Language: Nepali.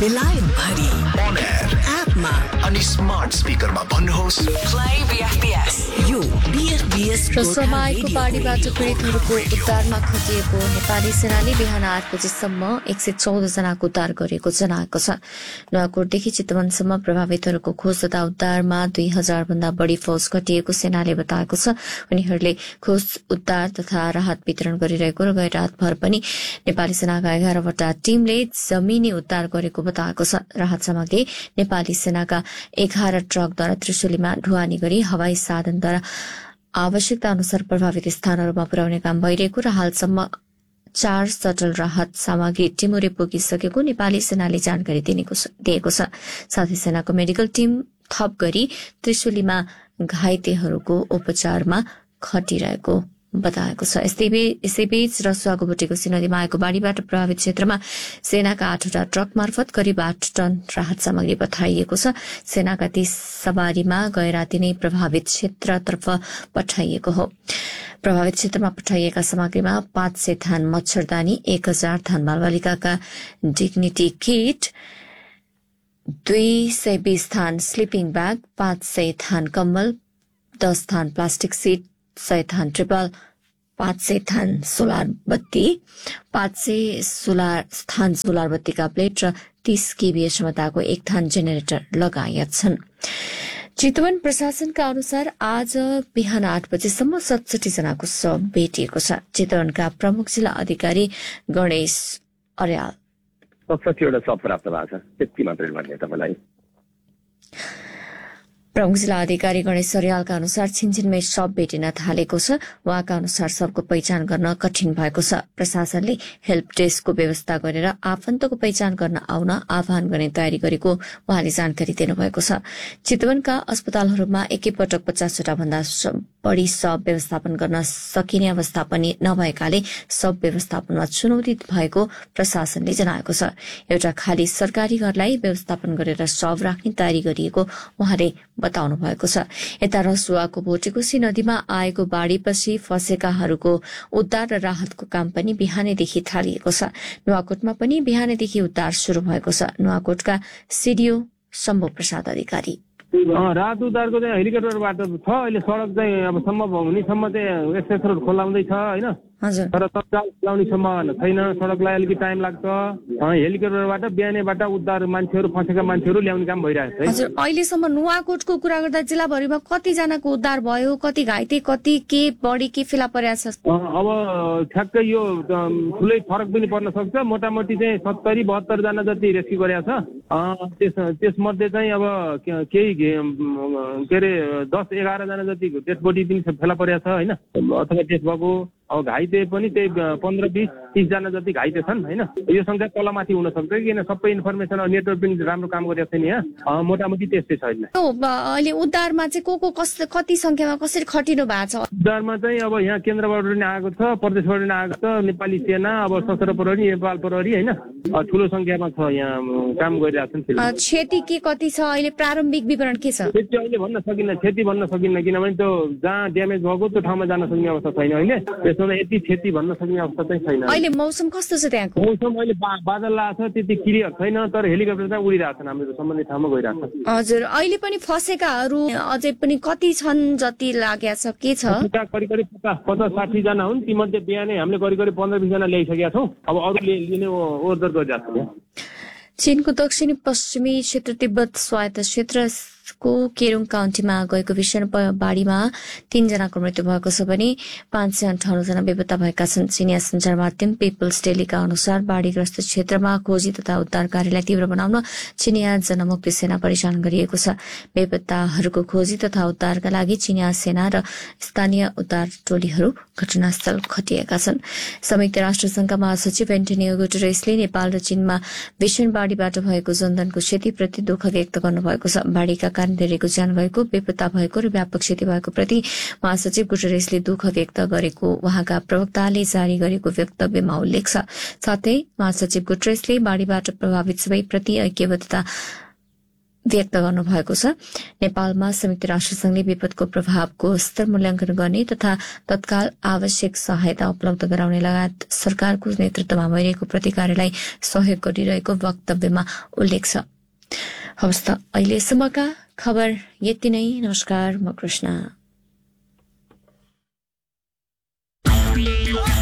बेलायत भरि On air एपमा अनि स्मार्ट स्पिकरमा भन्नुहोस् प्ले बीएफबीएस यो बीएफबीएस रसोमाईको बाढीबाट पीडितहरूको उद्धारमा खटिएको नेपाली सेनाले बिहान 8 बजेसम्म 114 जनाको उद्धार गरेको जनाएको छ। नुवाकोटदेखि चितवनसम्म प्रभावितहरूको खोज तथा उद्धारमा 2000 भन्दा बढ़ी फौज खटिएको सेनाले बताएको छ। उनीहरूले खोज उद्धार तथा राहत वितरण गरिरहेको र गए रातभर पनि नेपाली सेनाका 11वटा टीमले जमिनी उद्धार गरेको बताएको छ। राहत सामग्री नेपाली सेनाका 11 ट्रकद्वारा त्रिशुलीमा ढुवानी गरी हवाई साधनद्वारा आवश्यकता अनुसार प्रभावित स्थानहरूमा पुर्याउने काम भइरहेको र हालसम्म 4 सटल राहत सामग्री टिमुरे पुगिसकेको नेपाली सेनाले जानकारी दिएको छ। साथै सेनाको मेडिकल टिम थप गरी त्रिशुलीमा घाइतेहरूको उपचारमा खटिरहेको बताएको छ। यसैबीच रसुवाको बुटेको नदीमा आएको बाढ़ीबाट प्रभावित क्षेत्रमा सेनाका 8वटा ट्रक मार्फत करिब 8 टन राहत सामग्री पठाइएको छ। सेनाका 30 सवारीमा गए राति नै प्रभावित क्षेत्रतर्फ पठाइएको हो। प्रभावित क्षेत्रमा पठाइएका सामग्रीमा 500 थान मच्छरदानी, 1000 थान बालबालिकाका डिग्निटी किट, 220 थान स्लिपिङ ब्याग, 500 थान कम्बल, 10 थान प्लास्टिक सीट, 100 थान ट्रिपल, 500 थान सोलर बत्ती, 500 थान सोलर बत्तीका प्लेट र 30 केबीए क्षमताको 1 थान जेनेरेटर लगायत छन्। चितवन प्रशासनका अनुसार आज बिहान 8 बजेसम्म 67 जनाको शव भेटिएको छ। चितवनका प्रमुख जिल्ला अधिकारी गणेश अर्याल 67 वटा शव प्राप्त भएको छ, त्यति मात्रै भन्ने तपाईलाई। प्रमुख जिल्ला अधिकारी गणेश अर्यालका अनुसार छिनछिनमै शव भेटिन थालेको छ। उहाँका अनुसार शवको पहिचान गर्न कठिन भएको छ। प्रशासनले हेल्प डेस्कको व्यवस्था गरेर आफन्तको पहिचान गर्न आउन आह्वान गर्ने तयारी गरेको उहाँले जानकारी दिनुभएको छ। चितवनका अस्पतालहरूमा एकैपटक 50 वटा भन्दा बढ़ी शव व्यवस्थापन गर्न सकिने अवस्था पनि नभएकाले शव व्यवस्थापनमा चुनौती भएको प्रशासनले जनाएको छ। एउटा खाली सरकारी घरलाई व्यवस्थापन गरेर शव राख्ने तयारी गरिएको उहाँले बताउनु भएको छ। यता रसुवाको भोटेकोसी नदीमा आएको बाढ़ीपछि फँसेकाहरूको उद्धार र राहतको काम पनि बिहानैदेखि थालिएको छ। नुवाकोटमा पनि बिहानैदेखि उद्धार शुरू भएको छ। नुवाकोटका सीडीओ शम्भु प्रसाद अधिकारी राहत उद्धारको चाहिँ हेलिकप्टरबाट छ। अहिले सड़क चाहिँ अब सम्भव हुनेसम्म चाहिँ एक्सेस रोड खोलाउँदैछ होइन, तर तत्काल खोलाउने सम्भावना छैन। सड़कलाई अलिकति टाइम लाग्छ। हेलिकप्टरबाट बिहानैबाट उद्धार मान्छेहरू फँसेका मान्छेहरू ल्याउने काम भइरहेको छ। हजुर, अहिलेसम्म नुवाकोटको कुरा गर्दा जिल्लाभरिमा कतिजनाको उद्धार भयो, कति घाइते, कति के बढी के फेला परेको छ? अब ठ्याक्कै यो ठुलै फरक पनि पर्न सक्छ। मोटामोटी चाहिँ 70-72 जना जति रेस्क्यु गरेको छ। त्यसमध्ये चाहिँ अब केही के अरे 10-11 जना जति डेड बडी पनि फेला परेको छ होइन, अथवा डेथ भएको। अब घाइते पनि त्यही 15-20-30 जना जति घाइते छन् होइन। यो संख्या तलमाथि हुन सक्छ किन सबै इन्फर्मेसन नेटवर्क पनि राम्रो काम गरेको छैन यहाँ। मोटामोटी त्यस्तै छैन। अहिले उद्धारमा चाहिँ को कति संख्यामा कसरी खटिनु भएको छ? उद्धारमा चाहिँ अब यहाँ केन्द्रबाट पनि आएको छ, प्रदेशबाट पनि आएको छ, नेपाली सेना, अब सशस्त्र प्रहरी, नेपाल प्रहरी होइन, ठुलो संख्यामा छ यहाँ काम गरिरहेको छन्। क्षति के कति छ अहिले? प्रारम्भिक विवरण के छ? क्षति अहिले भन्न सकिन्न, किनभने त्यो जहाँ ड्यामेज भएको त्यो ठाउँमा जान सक्ने अवस्था छैन अहिले। त्यसमा यति क्षति भन्न सक्ने अवस्था चाहिँ छैन। अहिले मौसम कस्तो छ त्यहाँको? मौसम अहिले बादल आएको छ, त्यति क्लियर छैन, तर हेलिकप्टर चाहिँ उडिरहेको छ, हाम्रो सम्बन्धित ठाउँमा गइरहेको छ। हजुर, अहिले पनि फँसेकाहरू अझै पनि कति छन् जति लागेको छ? के छ? करिब 50-60 जना हुन्। तीमध्ये बिहानै हामीले करिब 15-20 जना ल्याइसकेका छौँ। अब अरूले लिने ओर्दर गरिरहेको छ। चीनको दक्षिणी पश्चिमी क्षेत्र तिब्बत स्वायत्त क्षेत्रको केरुङ काउन्टीमा गएको भीषण बाढ़ीमा 3 जनाको मृत्यु भएको छ भने 558 जना बेपत्ता भएका छन्। चिनिया सञ्चार माध्यम पिपल्स डेलीका अनुसार बाढ़ीग्रस्त क्षेत्रमा खोजी तथा उद्धार कार्यलाई तीव्र बनाउन चिनिया जनमुक्ति सेना परिचालन गरिएको छ। बेपत्ताहरूको खोजी तथा उद्धारका लागि चिनिया सेना र स्थानीय उद्धार टोलीहरू घटनास्थल खटिएका छन्। संयुक्त राष्ट्र संघका महासचिव एन्टोनियो गुटेरेसले नेपाल र चीनमा भीषण बाढ़ीबाट भएको जनधनको क्षतिप्रति दुःख व्यक्त गर्नुभएको छ। बाढ़ीका कारण धेरैको ज्यान गएको, बेपत्ता भएको र व्यापक क्षति भएको प्रति महासचिव गुटेरेसले दुःख व्यक्त गरेको उहाँका प्रवक्ताले जारी गरेको वक्तव्यमा उल्लेख छ। साथै महासचिव गुटेरेसले बाढ़ीबाट प्रभावित सबैप्रति ऐक्यबद्धता व्यक्त गर्नुभएको छ। नेपालमा संयुक्त राष्ट्रसंघले विपदको प्रभावको स्तर मूल्याङ्कन गर्ने तथा तत्काल आवश्यक सहायता उपलब्ध गराउने लगायत सरकारको नेतृत्वमा भइरहेको प्रतिकारलाई सहयोग गरिरहेको वक्तव्यमा उल्लेख छ। हवस् त अहिलेसम्मका खबर यति नै। नमस्कार, म कृष्ण।